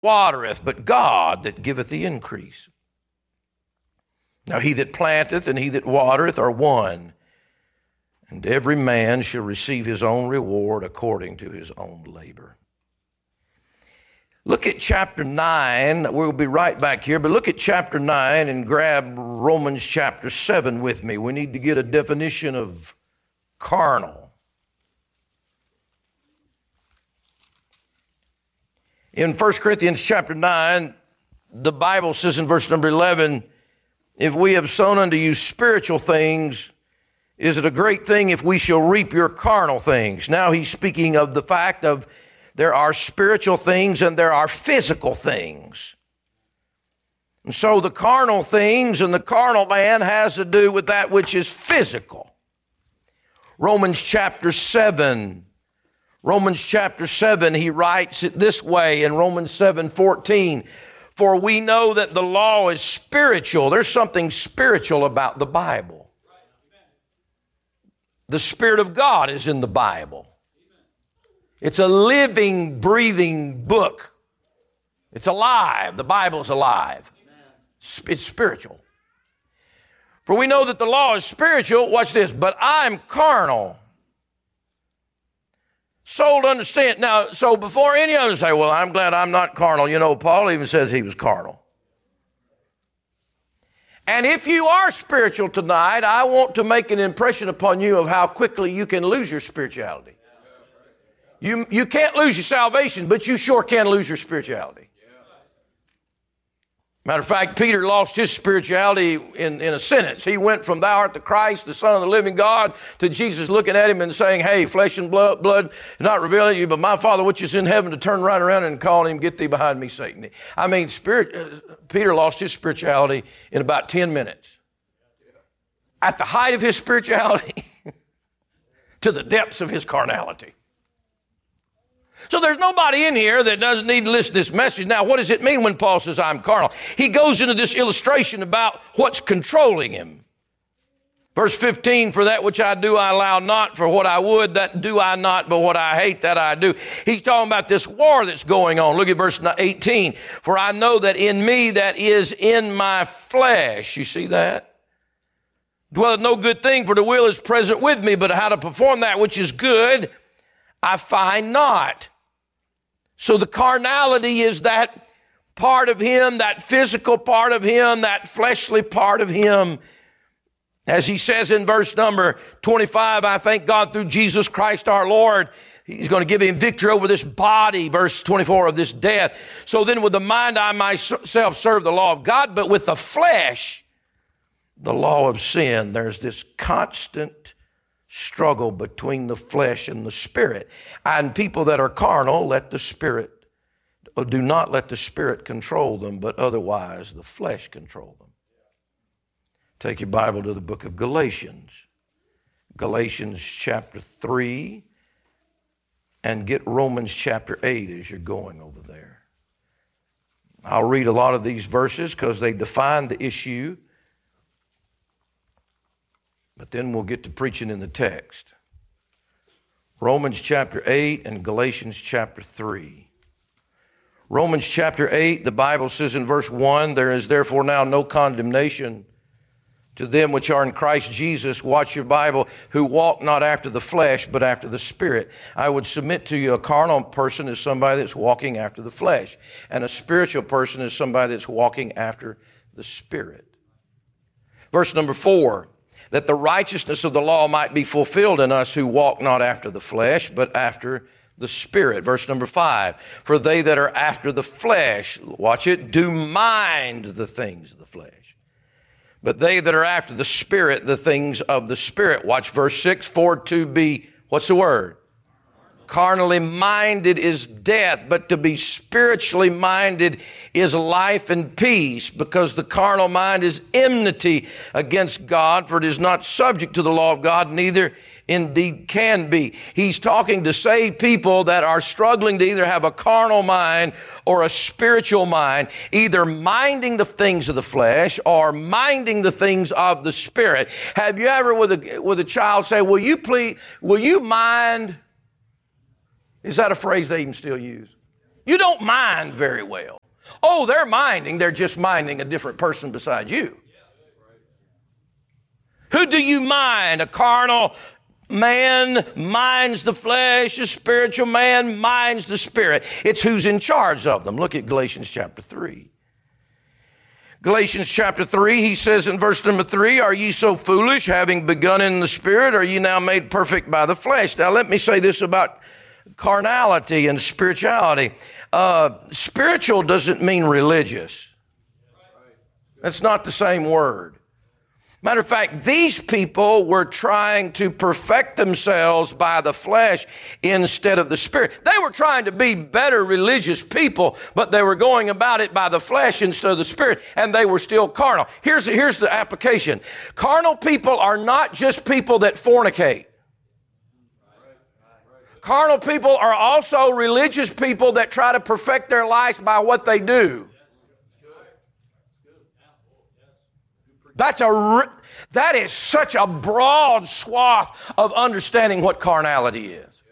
watereth, but God that giveth the increase. Now he that planteth and he that watereth are one, and every man shall receive his own reward according to his own labor. Look at chapter 9. We'll be right back here, but look at chapter 9 and grab Romans chapter 7 with me. We need to get a definition of carnal. In 1 Corinthians chapter 9, the Bible says in verse number 11, if we have sown unto you spiritual things, is it a great thing if we shall reap your carnal things? Now he's speaking of the fact of there are spiritual things and there are physical things. And so the carnal things and the carnal man has to do with that which is physical. Romans chapter 7, he writes it this way in Romans 7:14. For we know that the law is spiritual. There's something spiritual about the Bible. The Spirit of God is in the Bible. It's a living, breathing book. It's alive. The Bible is alive. It's spiritual. For we know that the law is spiritual. Watch this. But I'm carnal. Soul to understand. Now, so before any of us say, well, I'm glad I'm not carnal. You know, Paul even says he was carnal. And if you are spiritual tonight, I want to make an impression upon you of how quickly you can lose your spirituality. You can't lose your salvation, but you sure can lose your spirituality. Matter of fact, Peter lost his spirituality in a sentence. He went from thou art the Christ, the Son of the living God, to Jesus looking at him and saying, hey, flesh and blood not revealing you, but my Father which is in heaven, to turn right around and call him, get thee behind me, Satan. I mean, Peter lost his spirituality in about 10 minutes. At the height of his spirituality to the depths of his carnality. So there's nobody in here that doesn't need to listen to this message. Now, what does it mean when Paul says I'm carnal? He goes into this illustration about what's controlling him. Verse 15, for that which I do I allow not, for what I would that do I not, but what I hate that I do. He's talking about this war that's going on. Look at verse 18. For I know that in me that is in my flesh. You see that? Dwelleth no good thing, for the will is present with me, but how to perform that which is good I find not. So the carnality is that part of him, that physical part of him, that fleshly part of him. As he says in verse number 25, I thank God through Jesus Christ our Lord. He's going to give him victory over this body, verse 24, of this death. So then with the mind I myself serve the law of God, but with the flesh, the law of sin. There's this constant struggle between the flesh and the spirit. And people that are carnal do not let the spirit control them, but otherwise the flesh control them. Take your Bible to the book of Galatians. Galatians chapter 3, and get Romans chapter 8 as you're going over there. I'll read a lot of these verses because they define the issue. But then we'll get to preaching in the text. Romans chapter 8 and Galatians chapter 3. Romans chapter 8, the Bible says in verse 1, there is therefore now no condemnation to them which are in Christ Jesus, watch your Bible, who walk not after the flesh, but after the Spirit. I would submit to you a carnal person is somebody that's walking after the flesh, and a spiritual person is somebody that's walking after the Spirit. Verse number 4. That the righteousness of the law might be fulfilled in us who walk not after the flesh, but after the Spirit. Verse number 5, for they that are after the flesh, watch it, do mind the things of the flesh. But they that are after the Spirit, the things of the Spirit. Watch verse 6, for to be, what's the word? Carnally minded is death, but to be spiritually minded is life and peace, because the carnal mind is enmity against God, for it is not subject to the law of God, neither indeed can be. He's talking to saved people that are struggling to either have a carnal mind or a spiritual mind, either minding the things of the flesh or minding the things of the Spirit. Have you ever with a child say, will you mind? Is that a phrase they even still use? You don't mind very well. Oh, they're minding. They're just minding a different person beside you. Who do you mind? A carnal man minds the flesh. A spiritual man minds the spirit. It's who's in charge of them. Look at Galatians chapter 3. Galatians chapter 3, he says in verse number 3, are ye so foolish, having begun in the spirit, are ye now made perfect by the flesh? Now let me say this about carnality and spirituality. Spiritual doesn't mean religious. That's not the same word. Matter of fact, these people were trying to perfect themselves by the flesh instead of the spirit. They were trying to be better religious people, but they were going about it by the flesh instead of the spirit, and they were still carnal. Here's the application. Carnal people are not just people that fornicate. Carnal people are also religious people that try to perfect their lives by what they do. That is such a broad swath of understanding what carnality is.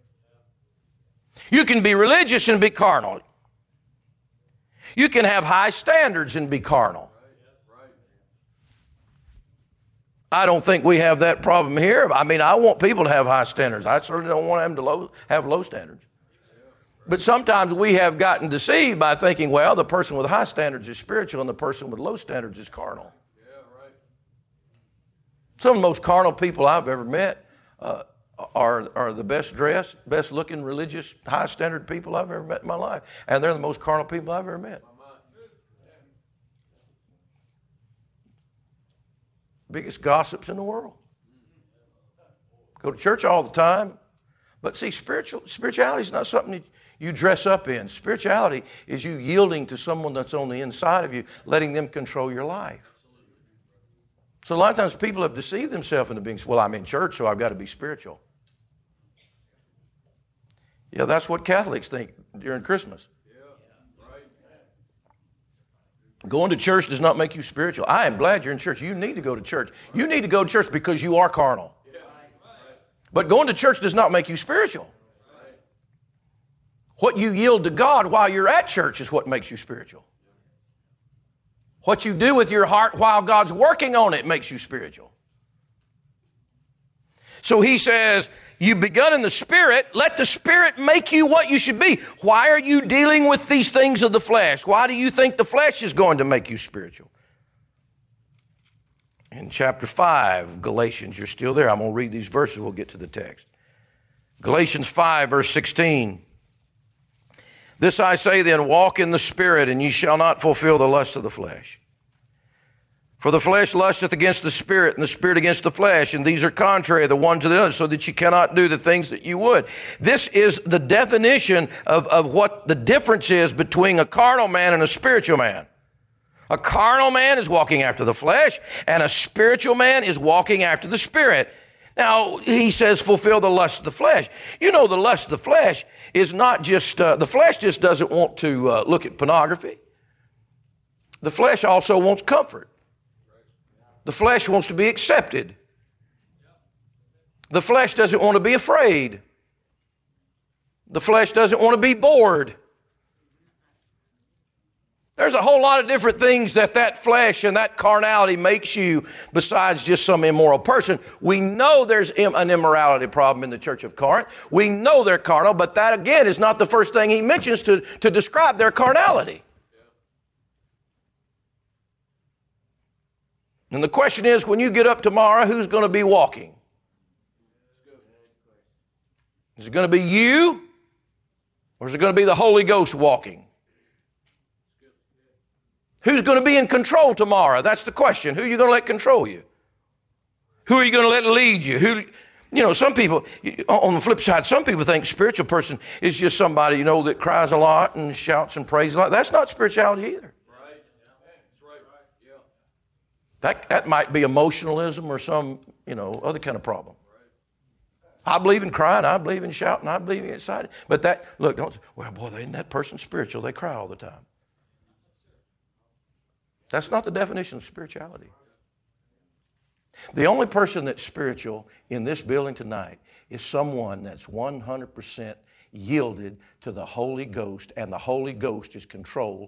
You can be religious and be carnal. You can have high standards and be carnal. I don't think we have that problem here. I mean, I want people to have high standards. I certainly don't want them to have low standards. But sometimes we have gotten deceived by thinking, well, the person with high standards is spiritual and the person with low standards is carnal. Some of the most carnal people I've ever met are the best dressed, best looking, religious, high standard people I've ever met in my life. And they're the most carnal people I've ever met. Biggest gossips in the world. Go to church all the time. But see, spirituality is not something that you dress up in. Spirituality is you yielding to someone that's on the inside of you, letting them control your life. So a lot of times people have deceived themselves into being, well, I'm in church, so I've got to be spiritual. Yeah, that's what Catholics think during Christmas. Going to church does not make you spiritual. I am glad you're in church. You need to go to church. You need to go to church because you are carnal. But going to church does not make you spiritual. What you yield to God while you're at church is what makes you spiritual. What you do with your heart while God's working on it makes you spiritual. So he says, you've begun in the Spirit, let the Spirit make you what you should be. Why are you dealing with these things of the flesh? Why do you think the flesh is going to make you spiritual? In chapter 5, Galatians, you're still there. I'm going to read these verses. We'll get to the text. Galatians 5, verse 16. This I say then, walk in the Spirit, and ye shall not fulfill the lust of the flesh. For the flesh lusteth against the Spirit, and the Spirit against the flesh, and these are contrary the one to the other, so that you cannot do the things that you would. This is the definition of what the difference is between a carnal man and a spiritual man. A carnal man is walking after the flesh, and a spiritual man is walking after the Spirit. Now, he says, fulfill the lust of the flesh. You know, the lust of the flesh is not just, the flesh just doesn't want to look at pornography. The flesh also wants comfort. The flesh wants to be accepted. The flesh doesn't want to be afraid. The flesh doesn't want to be bored. There's a whole lot of different things that flesh and that carnality makes you besides just some immoral person. We know there's an immorality problem in the church of Corinth. We know they're carnal, but that again is not the first thing he mentions to describe their carnality. And the question is, when you get up tomorrow, who's going to be walking? Is it going to be you, or is it going to be the Holy Ghost walking? Who's going to be in control tomorrow? That's the question. Who are you going to let control you? Who are you going to let lead you? Some people, on the flip side, some people think spiritual person is just somebody, that cries a lot and shouts and prays a lot. That's not spirituality either. Right. That's right. Yeah. That might be emotionalism or some, other kind of problem. I believe in crying. I believe in shouting. I believe in excited. But isn't that person spiritual? They cry all the time. That's not the definition of spirituality. The only person that's spiritual in this building tonight is someone that's 100% yielded to the Holy Ghost, and the Holy Ghost is control